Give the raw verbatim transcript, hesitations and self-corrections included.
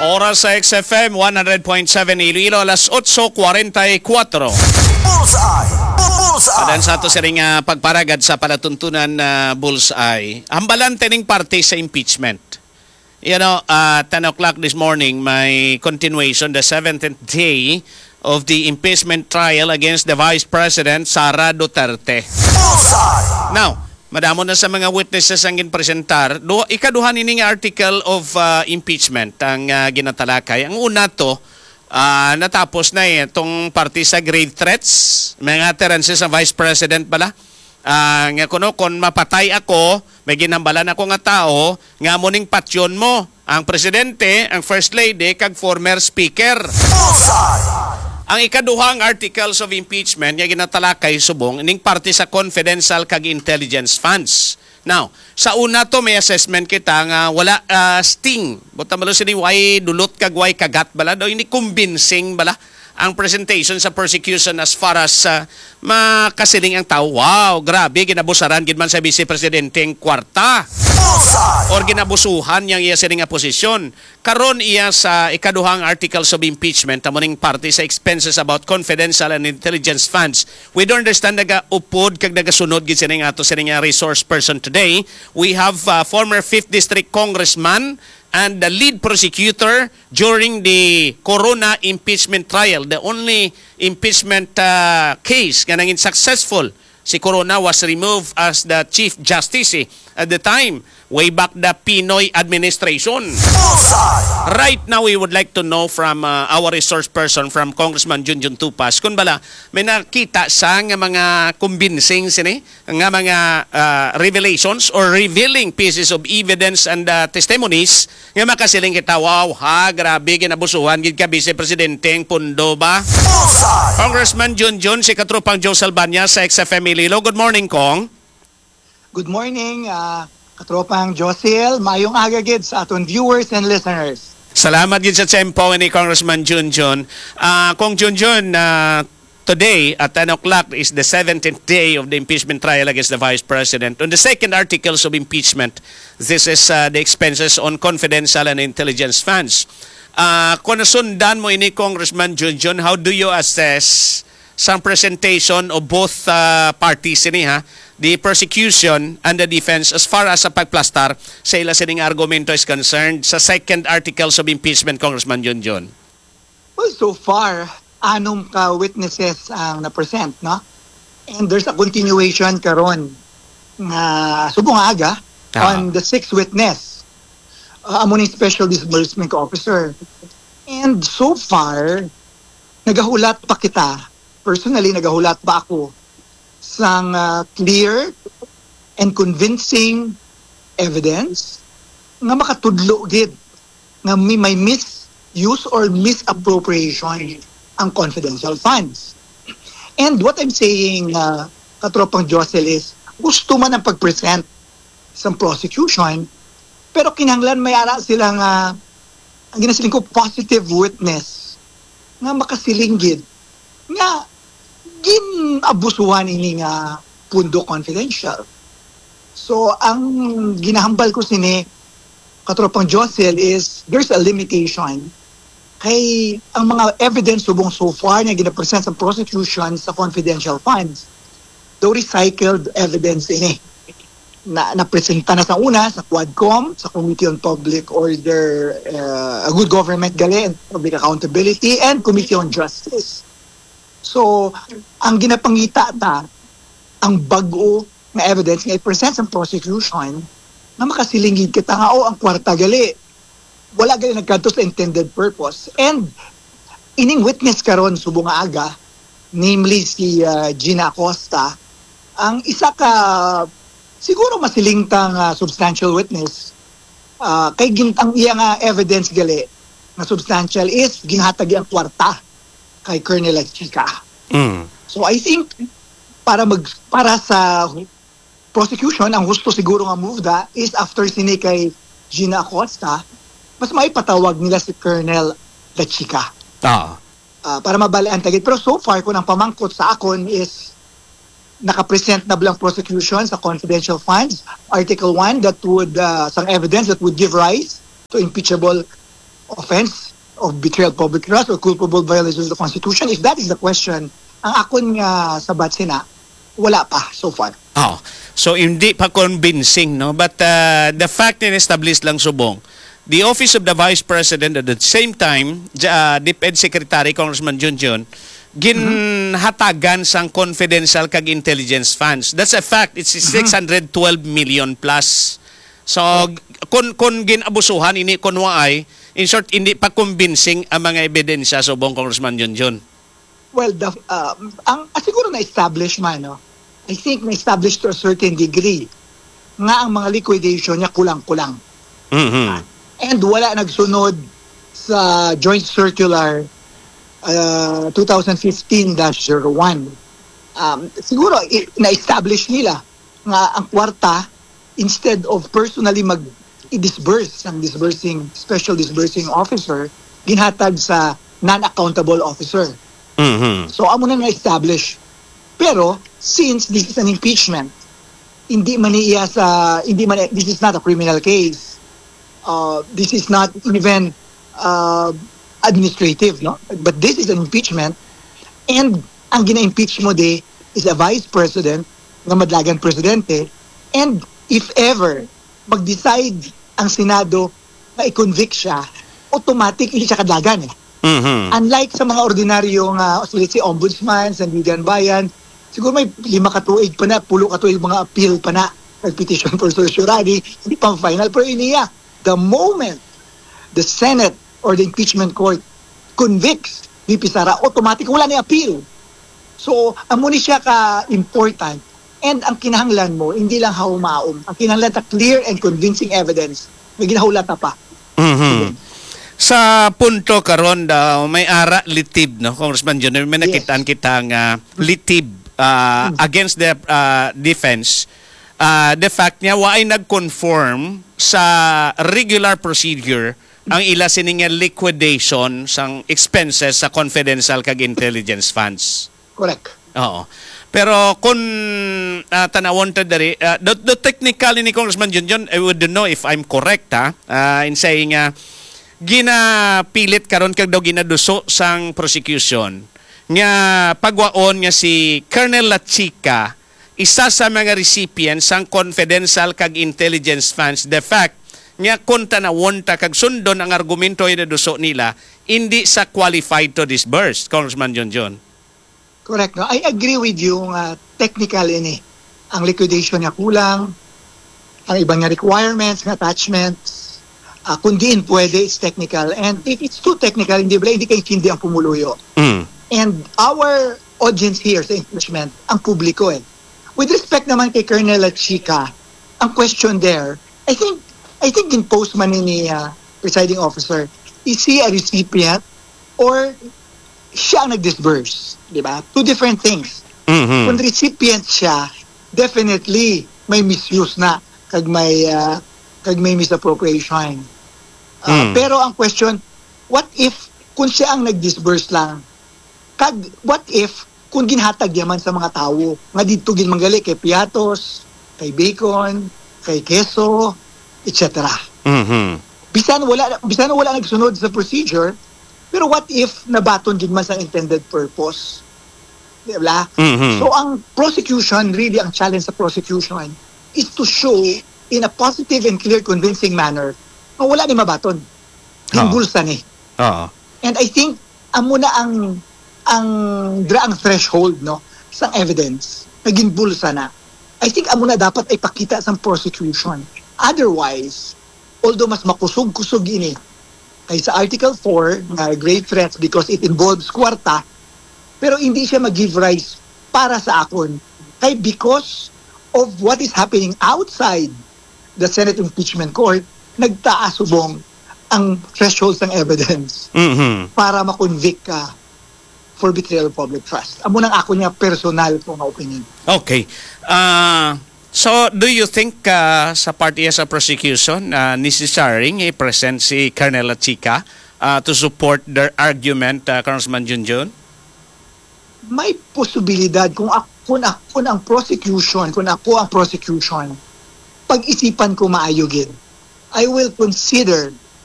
Oras sa X F M one hundred point seven Iloilo, alas eight forty-four. Bullseye! Bullseye! Adan sa ato sa ring uh, pagparagad sa palatuntunan na uh, Bullseye, hambalan tining parte sa impeachment. You know, uh, ten o'clock this morning, may continuation, the seventeenth day of the impeachment trial against the Vice President, Sara Duterte. Bullseye! Now, madamo na sa mga witnesses ang ginpresentar. Do, ikaduhan ini nga article of uh, impeachment ang uh, ginatalakay. Ang una to, uh, natapos na eh, itong parte sa grave threats, mga utterances sa Vice President bala. Uh, nga kuno, kung mapatay ako, may ginambalan ako nga tao, nga muning patyon mo, ang presidente, ang first lady, kag former speaker. Bullseye! Ang ikaduhang articles of impeachment nga ginatalakay subong ining parte sa confidential kag intelligence funds. Now, sa una to may assessment kita nga wala uh, sting. Buta malo sini way dulot kag way kagat bala daw ini convincing bala ang presentation sa prosecution as far as uh, makasiling ang tao. Wow, grabe ginabusaran gid man sa Vice Presidente ang kwarta. Bullseye! Or ginabusuhan yang iya sining nga posisyon. Karon iya sa ikaduhang articles of impeachment amuning parte sa expenses about confidential and intelligence funds. We don't understand naga upod kag nagasunod gid sining ato sining nga resource person today. We have uh, former fifth District Congressman and the lead prosecutor during the Corona impeachment trial. The only impeachment uh, case nga nangin successful si Corona was removed as the Chief Justice eh, at the time, way back the Pinoy administration. Bullseye! Right now, we would like to know from uh, our resource person, from Congressman Junjun Tupas, kung bala, may nakita sa nga mga convincing sini, nga mga uh, revelations or revealing pieces of evidence and uh, testimonies nga makasiling kita, wow, ha, grabe, ginabusuhan, gid ka Vice Presidente ang pundo ba? Bullseye! Congressman Junjun, si Katropang Joe Salbanya sa X F M Iloilo. Good morning, Kong. Good morning, uh, Katropang Josil. Mayong aga gid sa aton viewers and listeners. Salamat gid sa tempo ni Congressman Junjun. Uh, Kong Junjun, uh, today at ten o'clock is the seventeenth day of the impeachment trial against the Vice President. On the second articles of impeachment, this is uh, the expenses on confidential and intelligence funds. Uh, kung nasundan mo ini, Congressman Junjun, how do you assess some presentation of both uh, parties ini, ha? The prosecution and the defense as far as sa pagplastar sa ila sining argumento is concerned sa second articles of impeachment, Congressman Junjun? Well, so far, anong ka witnesses ang na-present, no? And there's a continuation karon nga subong aga Ah. on the sixth witness, uh, amo ni Special Disbursement Officer. And so far, nagahulat pa kita, personally, nagahulat pa ako sang uh, clear and convincing evidence nga makatudlo gid nga may, may misuse or misappropriation ang confidential funds. And what I'm saying, uh, Katropang Josel, is gusto man ang pag-present sa prosecution, pero kinahanglan may ara silang uh, ang ginasiling ko positive witness nga makasilinggid nga ginabusuhan ini nga pundo confidential. So, ang ginahambal ko sini, Katropang Josel, is there's a limitation kay ang mga evidence subong so far na ginapresent sa prosecution sa confidential funds, the recycled evidence ini na napresenta na sa una sa Quadcom, sa Committee on Public Order, uh, Good Government gali, and Public Accountability, and Committee on Justice. So, ang ginapangita ta, ang bago na evidence nga i-present sa prosecution na makasilingid kita nga, oh, ang kwarta gali, wala gali nagkanto sa intended purpose. And ining witness karon subong nga aga, namely si uh, Gina Acosta, ang isa ka siguro masilingtang uh, substantial witness, uh, kay gintang iya nga evidence gali na substantial is ginhatag ang kwarta kay Colonel Chica. Mm. So I think para mag para sa prosecution ang gusto siguro nga move da is after sini kay Gina Acosta, mas maipatawag nila si Colonel Chica. Ah. Uh, para mabalian tagit. Pero so far kung ang pamangkot sa akon is nakapresent na bilang prosecution sa confidential funds, Article one, that would, uh, some evidence that would give rise to impeachable offense of betrayal of public trust or culpable violation of the Constitution? If that is the question, ang akon nga sabat sina, wala pa so far. Oh, so hindi pa convincing, no? But uh, the fact na established lang subong, the Office of the Vice President at the same time, uh, DepEd Secretary Congressman Junjun, ginhatagan sang confidential kag intelligence funds. That's a fact. It's six hundred twelve million plus. So, kung, kung ginabusuhan, ini kun waay, in short, hindi pa convincing ang mga ebidensya subong Congressman Junjun. Well, the, uh, ang ah, siguro na-establish man, no? I think na-establish to a certain degree nga ang mga liquidation niya kulang-kulang. Mm-hmm. And wala nagsunod sa Joint Circular uh, twenty fifteen dash zero one. Um, siguro, i- na-establish nila nga ang kwarta, instead of personally mag-disburse ang disbursing, special disbursing officer, ginhatag sa non-accountable officer. Mm-hmm. So, amo na na-establish. Pero, since this is an impeachment, hindi man iya sa, hindi man, this is not a criminal case. Uh, this is not even uh, administrative, no? But this is an impeachment. And, ang gina-impeach mo de is a vice president, ng madlagan presidente. And, if ever, mag-decide ang Senado na i-convict siya, automatic, hindi siya kadlagan eh. Mm-hmm. Unlike sa mga ordinaryong, uh, let's say, ombudsman, sandigan bayan, siguro may lima katuig pa na, pulo katuig mga appeal pa na, petition for certiorari, hindi pang final. Pero iniya, the moment the Senate or the impeachment court convicts V P Sara, automatic, wala na appeal. So, amo ni siya ka-important. And ang kinahanglan mo, hindi lang haumaom. Ang kinahanglan ta clear and convincing evidence. May ginahulata pa. Mm-hmm. Sa punto karon daw may ara litib, no, Congressman Junior, may nakitaan kitang uh, litib uh, against the uh, defense. Uh, the fact niya wa ay nag-conform sa regular procedure ang ila sininga liquidation sang expenses sa confidential kag intelligence funds. Correct. Oo. Pero kung uh, tanawon ta dari, uh, the, the technical ni Congressman Junjun, I would know if I'm correct ha, uh, in saying uh, ginapilit karon kag daw ginaduso sang prosecution nga pagwaon nga si Colonel Lachica isa sa mga recipients sang confidential kag intelligence funds. The fact nga kung tanawon ta kag sundon ang argumento ina duso nila, hindi sa qualified to disburse, Congressman Junjun. Correct. No? I agree with you nga technical ini. Ang liquidation niya kulang, ang ibang nga requirements, nga attachments, uh, kung diin pwede, it's technical. And if it's too technical, hindi ba, hindi kayo hindi ang pumuluyo. Mm. And our audience here sa impeachment, ang publiko eh. With respect naman kay Colonel Lachica, ang question there, I think, I think in post man ni uh, presiding officer, is he a recipient or siya ang nag-disburse? Diba? Two different things. Mm-hmm. Kung recipient siya, definitely may misuse na kag may uh, kag may misappropriation. Uh, Mm. Pero ang question, what if kung siya ang nag-disburse lang? Kag what if kung ginhatag yaman sa mga tao nga didto gin manggali kay Piatos, kay Bacon, kay Queso, et cetera. Mm-hmm. Bisan wala bisan wala nagsunod sa procedure, pero what if nabaton gid man sa intended purpose? Diba? Mm-hmm. So ang prosecution, really ang challenge sa prosecution is to show in a positive and clear convincing manner na wala ni mabaton. Gimbulsa ni. Oo. And I think amo na ang ang dra ang threshold no sa evidence na ginbulsa na. I think amo na dapat ay pakita sa prosecution. Otherwise, although mas makusog-kusog ini kay sa Article four na grave threats because it involves kwarta, pero hindi siya mag-give rise para sa akon. Kay because of what is happening outside the Senate Impeachment Court, nagtaas subong ang thresholds ng evidence Mm-hmm. para makonvict ka for betrayal of public trust. Amo nang ako niya personal kong opinion. Okay. Uh, so, do you think uh, sa party sa prosecution, uh, necessary nga i-present si Colonel Lachica uh, to support their argument, uh, Congressman Junjun? May posibilidad kung ako, kung, ako, kung ang prosecution, kung ako ang prosecution, pag-isipan ko maayogin, I will consider